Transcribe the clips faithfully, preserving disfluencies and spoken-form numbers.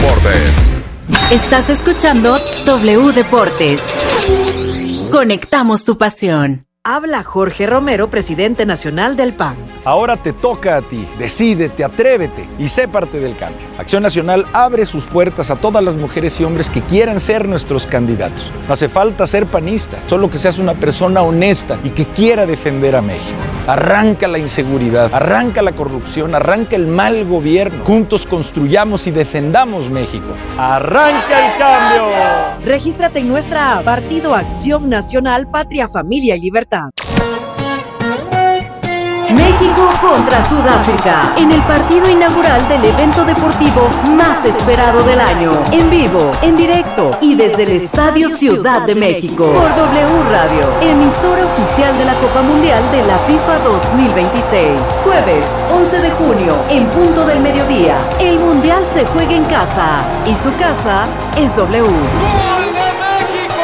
Deportes. Estás escuchando W Deportes. Conectamos tu pasión. Habla Jorge Romero, presidente nacional del P A N. Ahora te toca a ti. Decídete, atrévete y sé parte del cambio. Acción Nacional abre sus puertas a todas las mujeres y hombres que quieran ser nuestros candidatos. No hace falta ser panista, solo que seas una persona honesta y que quiera defender a México. Arranca la inseguridad, arranca la corrupción, arranca el mal gobierno. Juntos construyamos y defendamos México. ¡Arranca el cambio! Regístrate en nuestra app Partido Acción Nacional, Patria, Familia y Libertad. México contra Sudáfrica, en el partido inaugural del evento deportivo más esperado del año. En vivo, en directo y desde el Estadio Ciudad de México. Por W Radio, emisora oficial de la Copa Mundial de la FIFA dos mil veintiséis. Jueves, once de junio, en punto del mediodía. El Mundial se juega en casa y su casa es W. ¡Gol de México!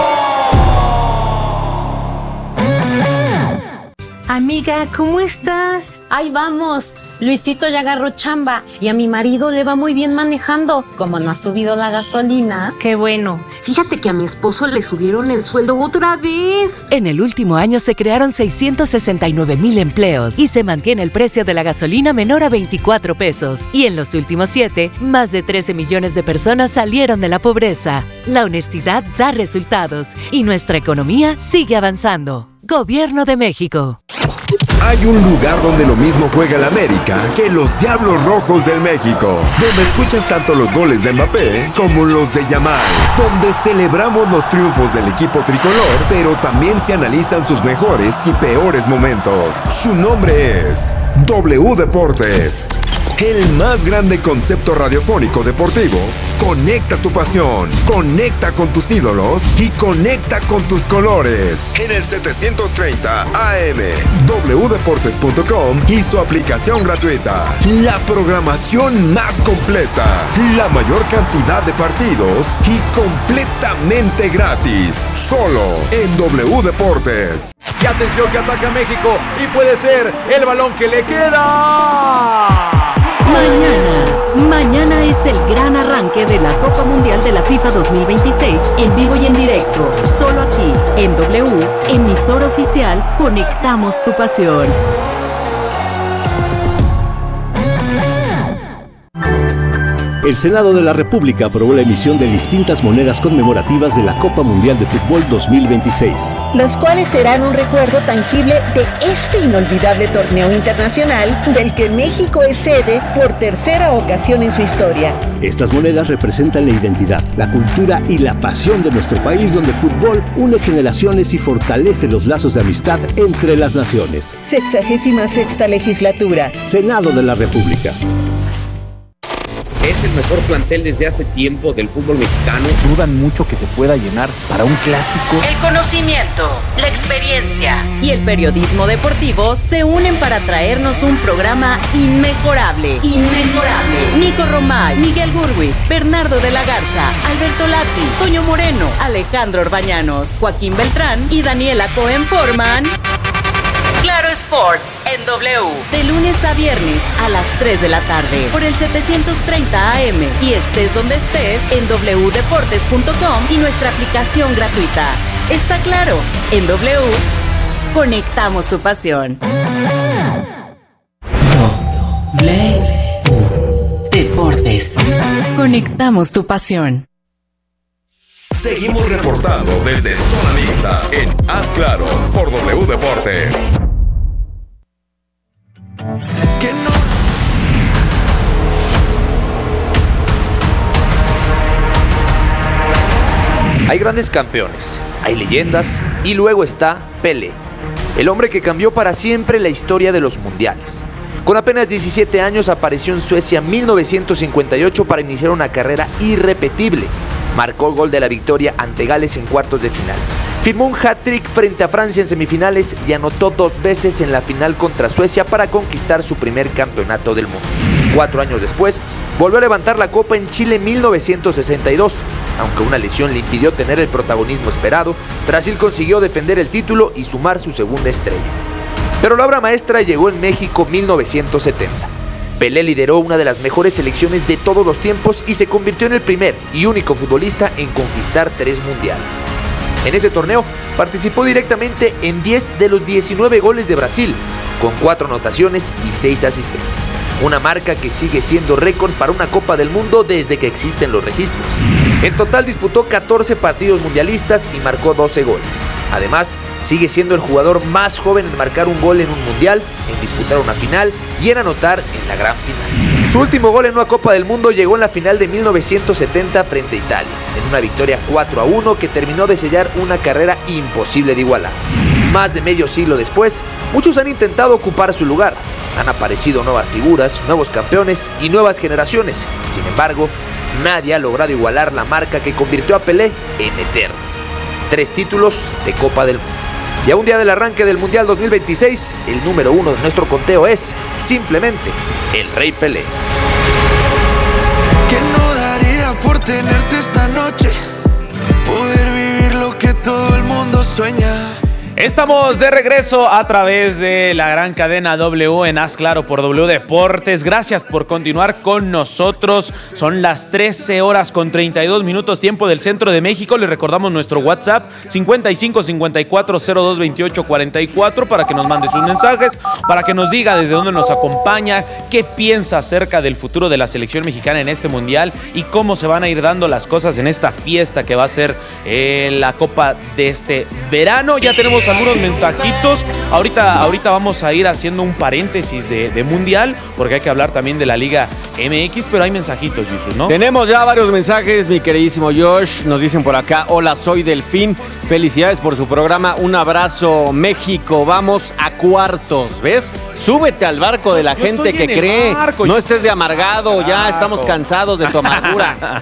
Amiga, ¿cómo estás? Ahí vamos. Luisito ya agarró chamba y a mi marido le va muy bien manejando. Como no ha subido la gasolina. Qué bueno. Fíjate que a mi esposo le subieron el sueldo otra vez. En el último año se crearon seiscientos sesenta y nueve mil empleos y se mantiene el precio de la gasolina menor a veinticuatro pesos. Y en los últimos siete, más de trece millones de personas salieron de la pobreza. La honestidad da resultados y nuestra economía sigue avanzando. Gobierno de México. Hay un lugar donde lo mismo juega el América que los Diablos Rojos del México, donde escuchas tanto los goles de Mbappé como los de Yamal, donde celebramos los triunfos del equipo tricolor, pero también se analizan sus mejores y peores momentos. Su nombre es W Deportes, el más grande concepto radiofónico deportivo. Conecta tu pasión, conecta con tus ídolos y conecta con tus colores. En el setecientos treinta A M, w deportes punto com y su aplicación gratuita. La programación más completa, la mayor cantidad de partidos y completamente gratis. Solo en W Deportes. Y atención que ataca México y puede ser el balón que le queda. Mañana, mañana es el gran arranque de la Copa Mundial de la FIFA dos mil veintiséis, en vivo y en directo, solo aquí, en W, emisora oficial, conectamos tu pasión. El Senado de la República aprobó la emisión de distintas monedas conmemorativas de la Copa Mundial de Fútbol dos mil veintiséis. Las cuales serán un recuerdo tangible de este inolvidable torneo internacional del que México es sede por tercera ocasión en su historia. Estas monedas representan la identidad, la cultura y la pasión de nuestro país, donde el fútbol une generaciones y fortalece los lazos de amistad entre las naciones. Sexagésima sexta legislatura. Senado de la República. Es el mejor plantel desde hace tiempo del fútbol mexicano. Dudan mucho que se pueda llenar para un clásico. El conocimiento, la experiencia y el periodismo deportivo se unen para traernos un programa inmejorable. Inmejorable. Nico Romay, Miguel Gurwi, Bernardo de la Garza, Alberto Lati, Toño Moreno, Alejandro Orbañanos, Joaquín Beltrán y Daniela Cohen forman Claro Sports en W, de lunes a viernes a las tres de la tarde por el setecientos treinta A M y estés donde estés en w deportes punto com y nuestra aplicación gratuita. Está claro, en W conectamos su pasión. W Deportes. Conectamos tu pasión. Seguimos reportando desde Zona Mixta en Haz Claro por W Deportes. Que no. Hay grandes campeones, hay leyendas y luego está Pelé, el hombre que cambió para siempre la historia de los mundiales. Con apenas diecisiete años apareció en Suecia en mil novecientos cincuenta y ocho para iniciar una carrera irrepetible. Marcó el gol de la victoria ante Gales en cuartos de final. Firmó un hat-trick frente a Francia en semifinales y anotó dos veces en la final contra Suecia para conquistar su primer campeonato del mundo. Cuatro años después, volvió a levantar la copa en Chile en mil novecientos sesenta y dos. Aunque una lesión le impidió tener el protagonismo esperado, Brasil consiguió defender el título y sumar su segunda estrella. Pero la obra maestra llegó en México en mil novecientos setenta. Pelé lideró una de las mejores selecciones de todos los tiempos y se convirtió en el primer y único futbolista en conquistar tres mundiales. En ese torneo participó directamente en diez de los diecinueve goles de Brasil, con cuatro anotaciones y seis asistencias. Una marca que sigue siendo récord para una Copa del Mundo desde que existen los registros. En total disputó catorce partidos mundialistas y marcó doce goles. Además, sigue siendo el jugador más joven en marcar un gol en un mundial, en disputar una final y en anotar en la gran final. Su último gol en una Copa del Mundo llegó en la final de mil novecientos setenta frente a Italia, en una victoria cuatro a uno que terminó de sellar una carrera imposible de igualar. Más de medio siglo después, muchos han intentado ocupar su lugar. Han aparecido nuevas figuras, nuevos campeones y nuevas generaciones. Sin embargo, nadie ha logrado igualar la marca que convirtió a Pelé en eterno. Tres títulos de Copa del Mundo. Y a un día del arranque del Mundial dos mil veintiséis, el número uno de nuestro conteo es, simplemente, el Rey Pelé. ¿Qué no daría por tenerte esta noche? Poder vivir lo que todo el mundo sueña. Estamos de regreso a través de la gran cadena W en Haz Claro por W Deportes. Gracias por continuar con nosotros. Son las trece horas con treinta y dos minutos tiempo del centro de México. Les recordamos nuestro WhatsApp cincuenta y cinco cincuenta y cuatro cero dos veintiocho cuarenta y cuatro para que nos mande sus mensajes, para que nos diga desde dónde nos acompaña, qué piensa acerca del futuro de la selección mexicana en este mundial y cómo se van a ir dando las cosas en esta fiesta que va a ser eh, la Copa de este verano. Ya tenemos algunos mensajitos. Ahorita, ahorita vamos a ir haciendo un paréntesis de, de mundial, porque hay que hablar también de la Liga M X, pero hay mensajitos, Jesús, ¿no? Tenemos ya varios mensajes, mi queridísimo Josh. Nos dicen por acá: hola, soy Delfín. Felicidades por su programa. Un abrazo, México. Vamos a cuartos. ¿Ves? Súbete al barco de la Yo gente que cree. Barco. No estés de amargado. Barco. Ya estamos cansados de tu amargura.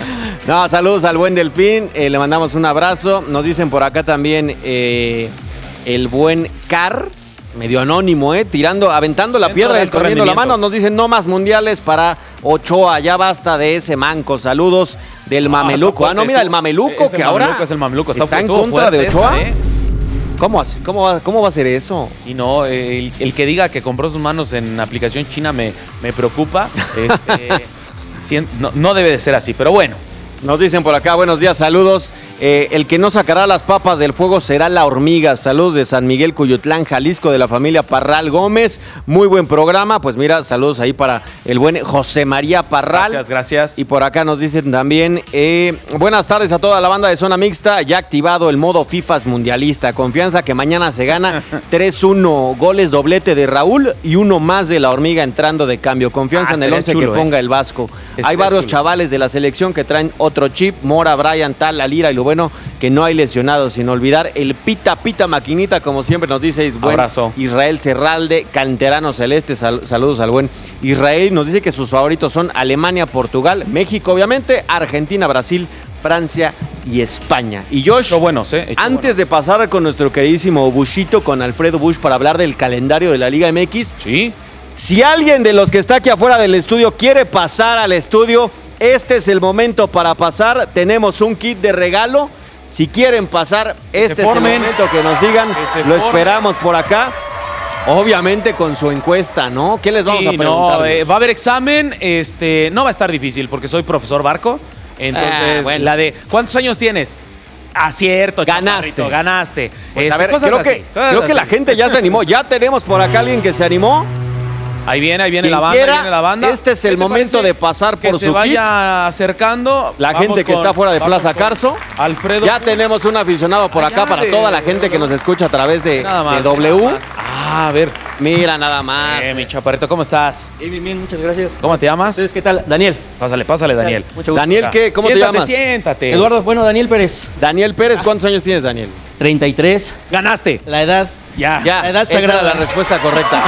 No, saludos al buen Delfín. Eh, le mandamos un abrazo. Nos dicen por acá también eh, el buen Car, medio anónimo, eh, tirando, aventando la Dentro piedra y escondiendo la mano. Nos dicen: no más mundiales para Ochoa, ya basta de ese manco. Saludos del no, Mameluco. Ah, no, mira, el Mameluco es que el ahora Mameluco, es el Mameluco. Está, está en contra de Ochoa. Esa, ¿eh? ¿Cómo, cómo, va, ¿Cómo va a ser eso? Y no, el, el que diga que compró sus manos en aplicación china me, me preocupa. Este, cien, no, no debe de ser así, pero bueno. Nos dicen por acá: buenos días, saludos. Eh, el que no sacará las papas del fuego será la hormiga. Saludos de San Miguel, Cuyutlán, Jalisco, de la familia Parral Gómez. Muy buen programa. Pues mira, saludos ahí para el buen José María Parral. Gracias, gracias. Y por acá nos dicen también: eh, buenas tardes a toda la banda de Zona Mixta. Ya activado el modo FIFAs mundialista. Confianza que mañana se gana tres uno. Goles doblete de Raúl y uno más de la hormiga entrando de cambio. Confianza ah, en el once chulo, que ponga eh. el Vasco. Hay varios chulo. chavales de la selección que traen otro chip. Mora, Brian, Tal, La Lira y lo bueno que no hay lesionados, sin olvidar el pita pita maquinita, como siempre nos dice buen Abrazo. Israel Cerralde, canterano celeste. Sal, saludos al buen Israel. Nos dice que sus favoritos son Alemania, Portugal, México obviamente, Argentina, Brasil, Francia y España. Y Josh, buenos, eh, antes buenos. de pasar con nuestro queridísimo Bushito, con Alfredo Bush, para hablar del calendario de la Liga M X, sí. Si alguien de los que está aquí afuera del estudio quiere pasar al estudio, este es el momento para pasar. Tenemos un kit de regalo. Si quieren pasar, este es el momento que nos digan. Lo formen. Esperamos por acá. Obviamente con su encuesta, ¿no? ¿Qué les vamos sí, a preguntar? No, eh, va a haber examen. Este, no va a estar difícil porque soy profesor Barco. Entonces, ah, bueno. la de ¿cuántos años tienes? Acierto, ganaste. Ganaste. Pues este, a ver, creo, que, creo que la gente ya se animó. Ya tenemos por acá alguien que se animó. Ahí viene, ahí viene la banda, quiera, ahí viene la banda. Este es el momento de pasar por su kit. Que se vaya acercando. La vamos gente que con, está fuera de Plaza Carso. Alfredo. Ya tenemos un aficionado por acá para de, toda la gente que nos escucha a través de, más, de W. Ah, a ver. Mira, nada más. Eh, mi chaparrito, ¿cómo estás? Bien, bien, bien, muchas gracias. ¿Cómo te llamas? ¿Ustedes qué tal? Daniel. Pásale, pásale, Daniel. Mucho gusto. Daniel, ¿qué? ¿Cómo siéntate, te llamas? Siéntate. Eduardo, bueno, Daniel Pérez. Daniel Pérez, ¿cuántos años tienes, Daniel? treinta y tres. Ganaste. La edad. Ya, ya, la edad sagrada. Esa es la respuesta correcta.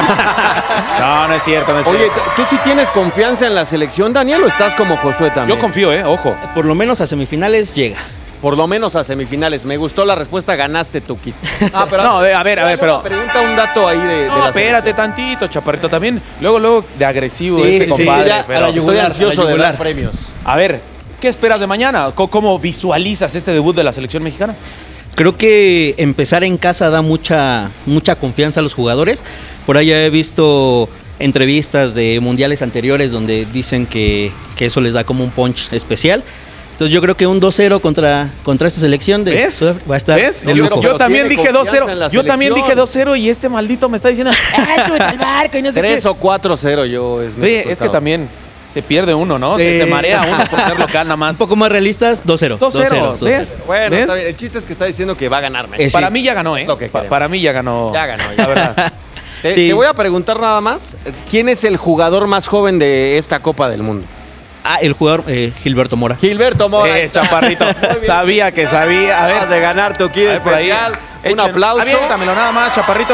No, no es cierto, no es Oye, cierto. ¿tú sí tienes confianza en la selección, Daniel, o estás como Josué también? Yo confío, eh, ojo. Por lo menos a semifinales llega. Por lo menos a semifinales. Me gustó la respuesta, ganaste tu kit. Ah, pero no, a ver, a ver, a ver, pero pregunta un dato ahí de, no, de la espérate tantito, chaparrito, también. Luego, luego de agresivo sí, este sí, compadre. Ya, pero estoy ansioso de dar premios. A ver, ¿qué esperas de mañana? ¿Cómo visualizas este debut de la selección mexicana? Creo que empezar en casa da mucha, mucha confianza a los jugadores. Por ahí he visto entrevistas de mundiales anteriores donde dicen que, que eso les da como un punch especial. Entonces yo creo que un dos cero contra, contra esta selección de ¿Ves? va a estar ¿Ves? de lujo. Yo también dije dos cero. Yo también dije dos cero y este maldito me está diciendo, ¡ah, súbete al barco! Y no sé tres qué. o cuatro cero yo es mi Oye, es resultado. que también se pierde uno, ¿no? Se, Eh, se marea uno por ser local nada más. Un poco más realistas, dos cero. dos cero. ¿Ves? Bueno, ¿Ves? está bien. El chiste es que está diciendo que va a ganarme. Eh, sí. Para mí ya ganó, ¿eh? Lo que Pa- queremos. para mí ya ganó. Ya ganó, La verdad. Te, Sí. te voy a preguntar nada más. ¿Quién es el jugador más joven de esta Copa del Mundo? Ah, el jugador eh, Gilberto Mora. Gilberto Mora. Eh, chaparrito. Sabía que sabía. A ver, Acabas de ganar tu kit a ver, por ahí. especial. Un Echen- aplauso. Aviéntamelo nada más, chaparrito.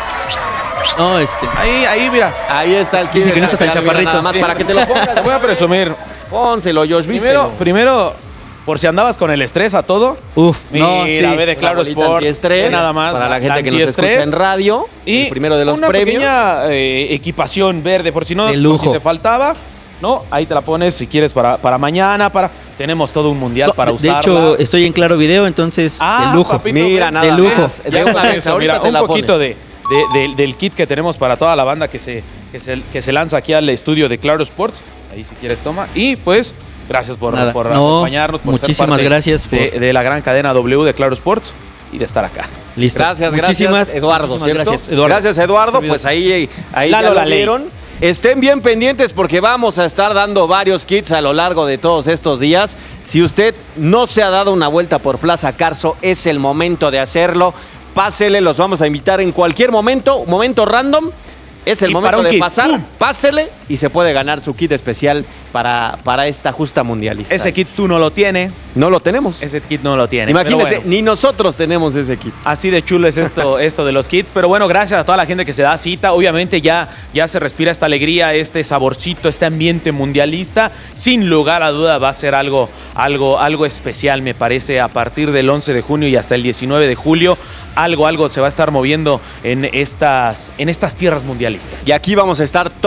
No, este. Ahí, ahí, mira. Ahí está el kit. Dice que no está tan especial, mira, chaparrito. nada más para que te lo pongas. Te voy a presumir. Pónselo, Josh, Primero, vístelo. primero, por si andabas con el estrés a todo. Uf, Mira, no, sí. ve de Claro Una bolita Sport. antiestrés, ve nada más. para la gente que nos antiestrés. escucha en radio. Y el primero de los una premios. pequeña eh, equipación verde, por si no, De por lujo. si te faltaba. No, ahí te la pones si quieres para, para mañana, para tenemos todo un mundial No, para de usarla. hecho, estoy en Claro Video, entonces Ah, de lujo. papito, Mira, ve. nada de lujo. más. Ya De con una vez, eso, ahorita mira, te un la poquito pones. de, de- de- del kit que tenemos para toda la banda que se, que se, que se lanza aquí al estudio de Claro Sports. Ahí si quieres toma. Y pues, gracias por, Nada. por No, acompañarnos, por ser muchísimas parte gracias por- de, de la gran cadena W de Claro Sports y de estar acá. Listo. Gracias, Muchísimas, gracias, Eduardo. muchísimas ¿cierto? gracias, Eduardo. Gracias, Eduardo. Pues ahí, ahí Lalo ya lo la ley. vieron. Estén bien pendientes porque vamos a estar dando varios kits a lo largo de todos estos días. Si usted no se ha dado una vuelta por Plaza Carso, es el momento de hacerlo. Pásele, los vamos a invitar en cualquier momento, momento random. Es el Y momento para un de kit. pasar, ¡Pum! pásele y se puede ganar su kit especial para, para esta justa mundialista. Ese kit tú no lo tienes. no lo tenemos. Ese kit no lo tiene. Imagínese, pero bueno. ni nosotros tenemos ese kit. Así de chulo es esto, esto de los kits. Pero bueno, gracias a toda la gente que se da cita. Obviamente ya, ya se respira esta alegría, este saborcito, este ambiente mundialista. Sin lugar a duda va a ser algo, algo, algo especial, me parece, a partir del once de junio y hasta el diecinueve de julio. Algo, algo se va a estar moviendo en estas, en estas tierras mundialistas. Y aquí vamos a estar